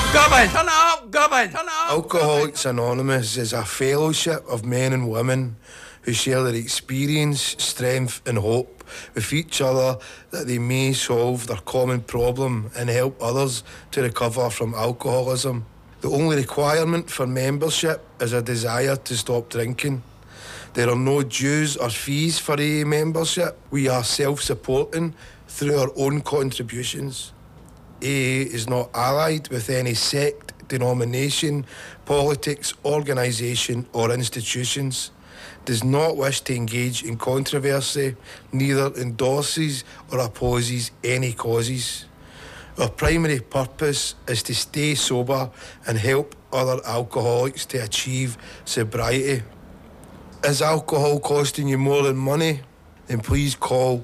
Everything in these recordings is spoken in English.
Turn it up, Gubbin! Turn it up! Alcoholics Anonymous is a fellowship of men and women who share their experience, strength and hope with each other that they may solve their common problem and help others to recover from alcoholism. The only requirement for membership is a desire to stop drinking. There are no dues or fees for AA membership. We are self-supporting through our own contributions. AA is not allied with any sect, denomination, politics, organisation or institutions, does not wish to engage in controversy, neither endorses or opposes any causes. Our primary purpose is to stay sober and help other alcoholics to achieve sobriety. Is alcohol costing you more than money? Then please call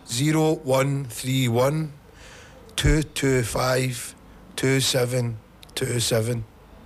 0131 225 2727.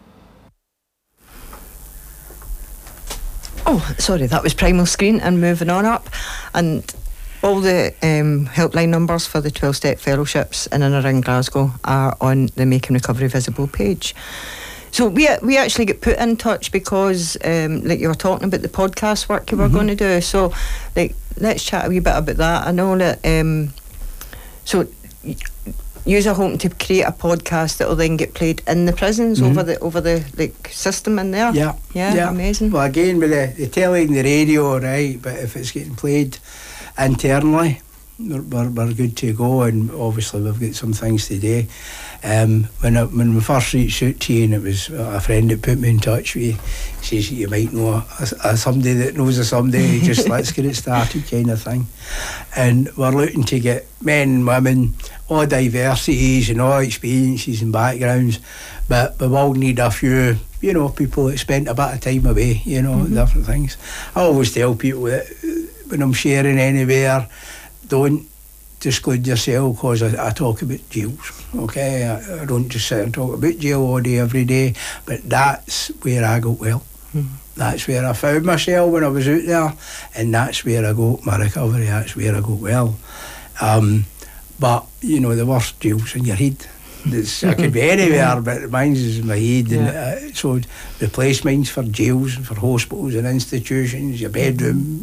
Oh, sorry, that was Primal Screen and Moving On Up. And all the helpline numbers for the 12-step fellowships in and around Glasgow are on the Making Recovery Visible page. So we actually get put in touch because, like you were talking about the podcast work you were going to do. So, like, let's chat a wee bit about that. I know that. So, you are hoping to create a podcast that will then get played in the prisons over the like system in there. Yeah, amazing. Well, again with the telly and the radio, right? But if it's getting played internally, we're good to go, and obviously we've got some things to do. When we first reached out to you, and it was a friend that put me in touch with you, says you might know somebody that knows of somebody, just let's get it started kind of thing. And we're looking to get men and women, all diversities and all experiences and backgrounds, but we will need a few, people that spent a bit of time away, different things. I always tell people that when I'm sharing anywhere, don't disclude yourself, because I talk about jails, okay? I don't just sit and talk about jail all day, every day, but that's where I got well. That's where I found myself when I was out there, and that's where I got my recovery, that's where I got well. But, the worst jail's in your head. I could be anywhere, but mine's is in my head. And, so replace mine's for jails and for hospitals and institutions, your bedroom,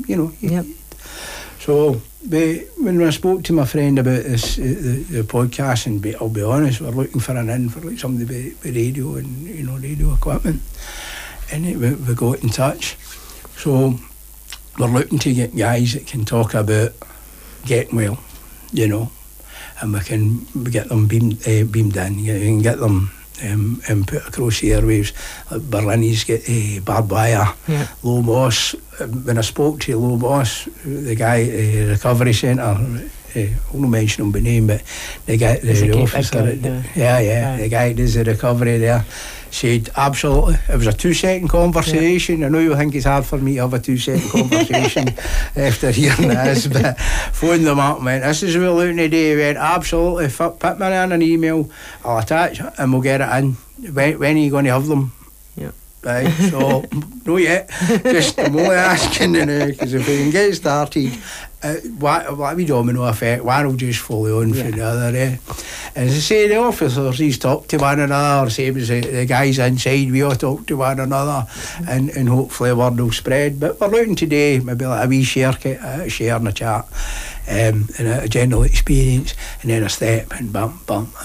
So when I spoke to my friend about this, the podcast, and I'll be honest, we're looking for an in for like somebody with radio and radio equipment, and we got in touch. So we're looking to get guys that can talk about getting well, and we get them beamed in, and get them and put across the airwaves. Like Berlini's get barbed wire, Low Moss. When I spoke to Low Moss, the guy at the recovery centre, I won't mention him by name, but the guy, the officer, the guy that does the recovery there, said absolutely. It was a 2-second conversation. I know you think it's hard for me to have a 2-second conversation after hearing this, but phoned them up and went, this is what we're looking to do. He went, absolutely, put me in an email, I'll attach it and we'll get it in. When are you going to have them? Right, so not yet, just I'm only asking because if we can get started, what we domino effect, one will just follow on from the other. As I say, the officers, these talk to one another, same as the guys inside, we all talk to one another, and hopefully word will spread. But we're looking today, maybe like a wee share and a chat, and a general experience, and then a step, and bump,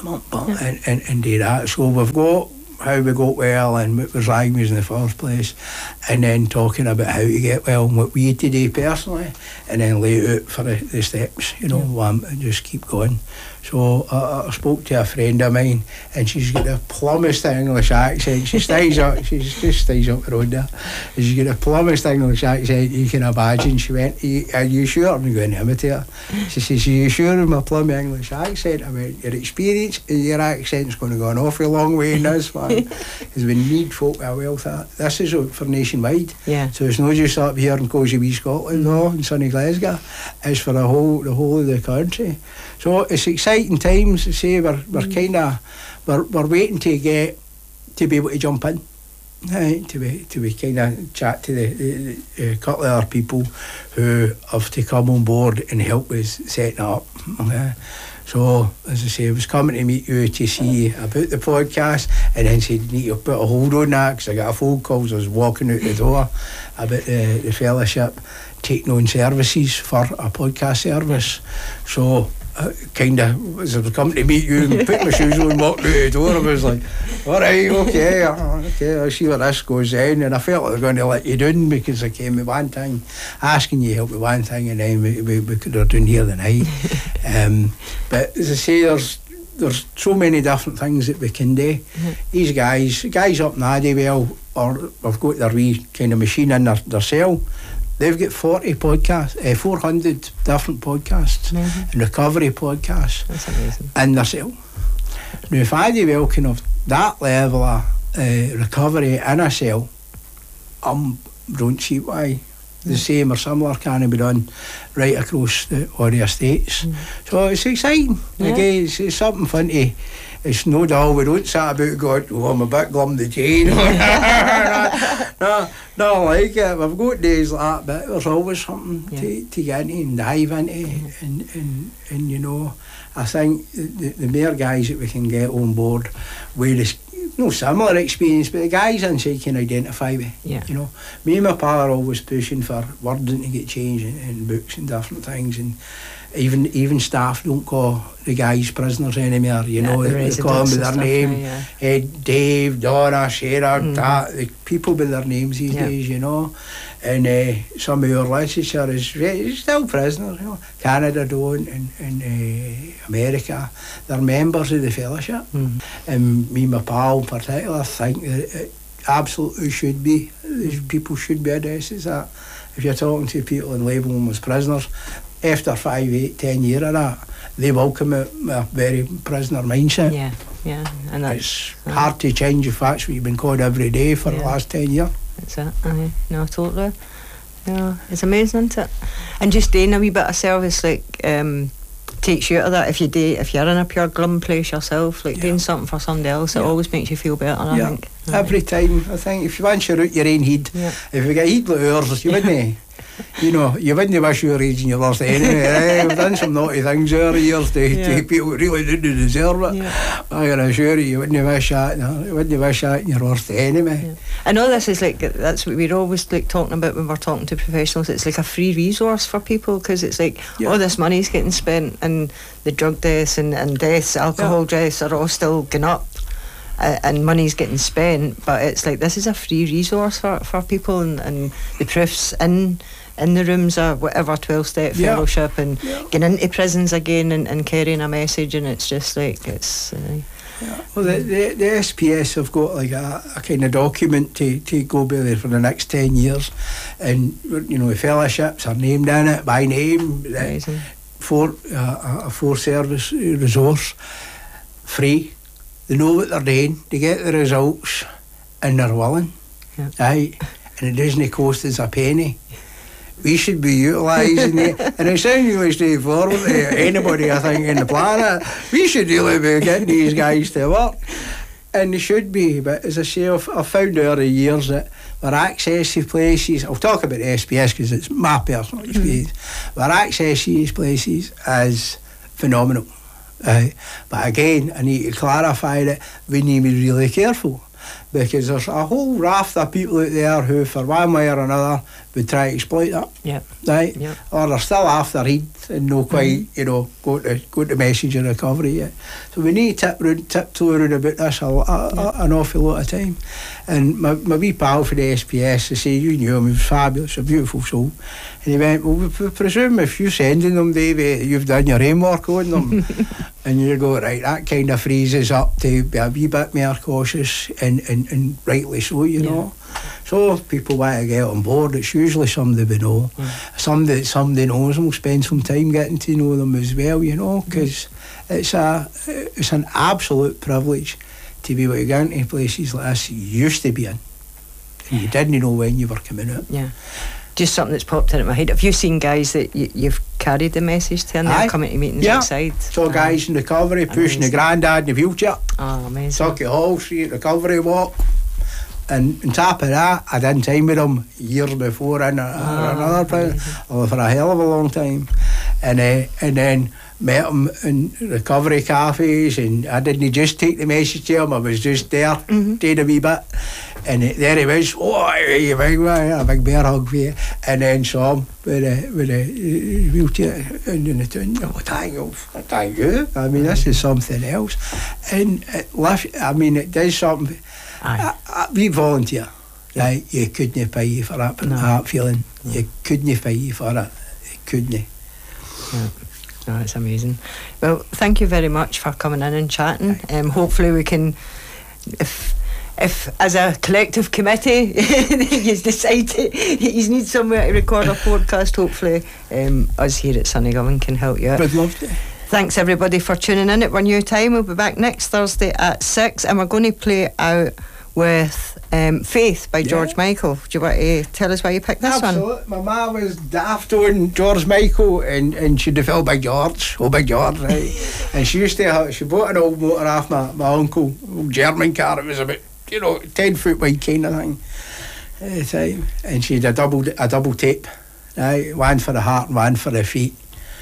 and do that. So we've got how we got well and what was wrong in the first place, and then talking about how to get well and what we had to do personally, and then lay it out for the steps, and just keep going. So I spoke to a friend of mine, and she's got the plumbest English accent. She just stays up the road there. She's got the plumbest English accent you can imagine. She went, are you sure? I'm going to imitate her. She says, are you sure of my plummy English accent? I went, your experience and your accent's going to go an awful long way in this, man. Because we need folk with a wealth of that. This is for nationwide. So it's not just up here in cosy wee Scotland, in sunny Glasgow. It's for the whole of the country. So it's exciting times. To say we're kind of we're waiting to get to be able to jump in, right? To be kind of chat to the couple of other people who have to come on board and help us setting up. Okay? So, as I say, I was coming to meet you to see about the podcast, and then said, you need to put a hold on that, because I got a phone call as I was walking out the door about the fellowship taking on services for a podcast service. So, kind of, as I was coming to meet you and put my shoes on and walked out the door, I was like, alright, okay, I'll see where this goes then. And I felt like they were going to let you down, because I came with one thing, asking you help with one thing, and then we could have done here the night. But as I say, there's so many different things that we can do. These guys up in Addiewell, have got their wee kind of machine in their cell. They've got 40 podcasts, 400 different podcasts, and recovery podcasts. That's amazing. In their cell. Now, if Addiewell can have that level of recovery in a cell, don't see why the same or similar can't be done right across all the estates. So it's exciting. Again, it's something fun to. It's no dull. We don't sit about going, I'm a bit glum the chain. No, like it. We've got days like that, but there's always something to get into and dive into. And you know, I think the more guys that we can get on board with no similar experience, but the guys inside can identify with. You know, me and my pa are always pushing for wording to get changed in books and different things, and even staff don't call the guys prisoners anymore. You know, they call them with their name. Dave, Donna, Sarah, that, the people with their names these days, you know. And some of our literature is still prisoners, you know. Canada don't, and America, they're members of the fellowship. And me and my pal in particular think that it absolutely should be. People should be addressed as that. If you're talking to people and labelling them as prisoners, after 5, 8, 10 years of that, they welcome a very prisoner mindset. And it's hard to change if that's what you've been called every day for the last 10 years. That's it. No, totally. Yeah, it's amazing, isn't it? And just doing a wee bit of service, like, takes you out of that. If you're in a pure glum place yourself, like doing something for somebody else, it always makes you feel better, I think. Every time, I think, if once you're out your own head, if you get heat like ours, you wouldn't. You know, you wouldn't wish you were age in your worst enemy. We've done some naughty things over the years to people who really didn't deserve it. I can assure you, you wouldn't wish that. No, you wouldn't wish that in your worst enemy. I know this is like, that's what we're always like talking about when we're talking to professionals. It's like a free resource for people, because it's like all this money's getting spent, and the drug deaths and deaths, alcohol deaths are all still going up. And money's getting spent, but it's like this is a free resource for people, and the proofs in the rooms or whatever 12-step fellowship, and getting into prisons again and carrying a message, and it's just like it's. Well, the SPS have got like a kind of document to go by there for the next 10 years, and you know the fellowships are named in it by name. For a 4-service resource, free. They know what they're doing, they get the results, and they're willing. And it doesn't cost us a penny. We should be utilising it, and it sounds really straightforward to anybody, I think, in the planet. We should really be getting these guys to work, and they should be. But as I say, I've found over the years that our access to places, I'll talk about the SPS because it's my personal experience, our access to these places is phenomenal. But again, I need to clarify that we need to be really careful, because there's a whole raft of people out there who, for one way or another, would try to exploit that. Or they're still after heat and no quite, you know, got the message of recovery yet. So we need to tiptoe around about this an awful lot of time. And my wee pal for the SPS, they say, you knew him, he was fabulous, a beautiful soul. And he went, well, we presume if you're sending them, Davey, you've done your homework on them. And you go, right, that kind of frees us up to be a wee bit more cautious, and rightly so, you know. So people want to get on board. It's usually somebody we know, somebody knows, and we'll spend some time getting to know them as well, you know, because it's an absolute privilege to be able to go into places like this you used to be in, and you didn't know when you were coming out. Just something that's popped into my head. Have you seen guys that you've carried the message to, and they're coming to meetings outside? So guys in recovery pushing the granddad in the wheelchair. Oh, amazing. Tucky Hall Street recovery walk. And on top of that, I done time with them years before in another prison, for a hell of a long time. And then met him in recovery cafes, and I didn't just take the message to him, I was just there, did a wee bit, and there he was, oh, you big man, a big bear hug for you, and then saw him with a wheelchair, and then thank you, I mean, this is something else, and it does something. We volunteer, right? You couldn't pay for that feeling, you couldn't pay for it, you couldn't. Yeah. No, it's amazing. Well, thank you very much for coming in and chatting. Hopefully we can, if as a collective committee you decide you need somewhere to record a podcast, hopefully us here at Sunnygowan can help you out. I'd love to. Thanks everybody for tuning in at our new time. We'll be back next Thursday at 6, and we're going to play out with Faith by George Michael. Do you want to tell us why you picked this one? Absolutely. My ma was daft on George Michael, and she'd have felt Big George, right? And she bought an old motor off my uncle, old German car. It was about 10 foot wide kind of thing at the time, and she had a double tape, right? One for the heart and one for the feet.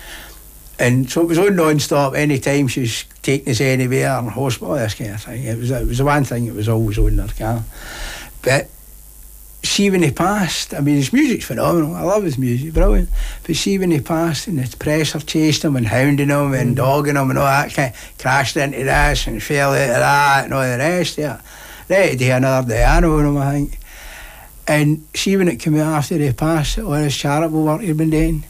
And so it was on non-stop. Any time she was taking us anywhere in hospital, this kind of thing. It was the one thing that was always on her car. But see, when he passed, I mean, his music's phenomenal. I love his music, brilliant. But see, when he passed and the pressure chased him and hounding him and dogging him and all that, kind of crashed into this and fell out of that and all the rest of it. Right today, another day, I know him, I think. And see, when it came out after he passed, all his charitable work he'd been doing,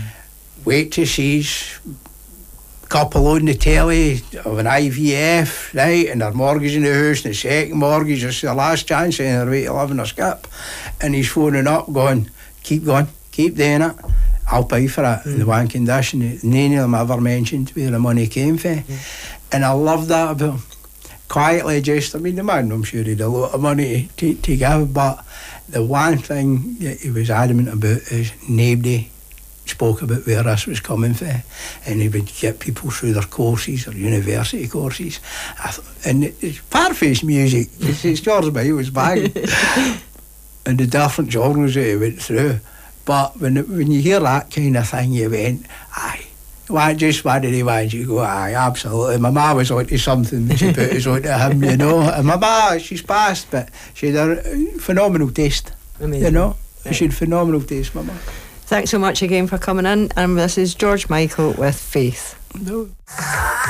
waitresses, couple on the telly of an IVF, right, and their mortgage in the house, and the second mortgage, it's their last chance on their way to living or skip, and he's phoning up going, keep doing it, I'll pay for it. In the one condition that none of them ever mentioned where the money came from. And I love that about him. Quietly just, I mean, the man, I'm sure he had a lot of money to give, but the one thing that he was adamant about is nobody spoke about where this was coming from, and he would get people through their courses or university courses, and it's Parface music. It's George Michael's bang, and the different genres that he went through. But when you hear that kind of thing, you went, aye. Why did he want you to go? Aye, absolutely. My ma was onto something that she put us onto him, And my ma, she's passed, but she had a phenomenal taste. Amazing. She had phenomenal taste, my ma. Thanks so much again for coming in, and this is George Michael with Faith. No.